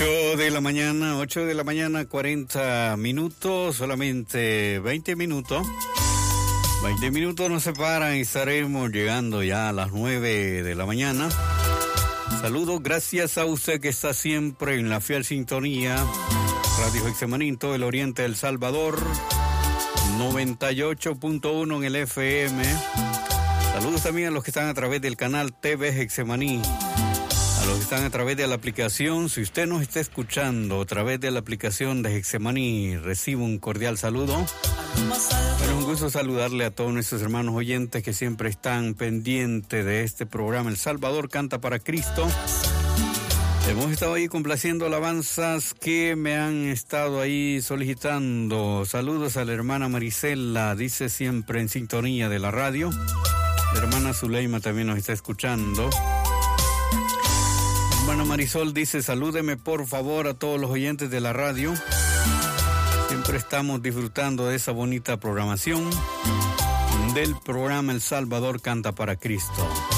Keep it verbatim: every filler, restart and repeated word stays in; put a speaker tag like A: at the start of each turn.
A: ocho de la mañana, ocho de la mañana, cuarenta minutos, solamente veinte minutos. veinte minutos nos separan y estaremos llegando ya a las nueve de la mañana. Saludos, gracias a usted que está siempre en la fiel sintonía. Radio Getsemaní en todo el oriente del Salvador, noventa y ocho punto uno en el F M. Saludos también a los que están a través del canal T V Getsemaní. A los que están a través de la aplicación, si usted nos está escuchando a través de la aplicación de Getsemaní, recibo un cordial saludo. Bueno, es un gusto saludarle a todos nuestros hermanos oyentes que siempre están pendientes de este programa El Salvador Canta para Cristo. Hemos estado ahí complaciendo alabanzas que me han estado ahí solicitando. Saludos a la hermana Marisela, dice siempre en sintonía de la radio. La hermana Zuleima también nos está escuchando. Hermana Marisol dice, salúdeme por favor a todos los oyentes de la radio. Siempre estamos disfrutando de esa bonita programación del programa El Salvador Canta para Cristo.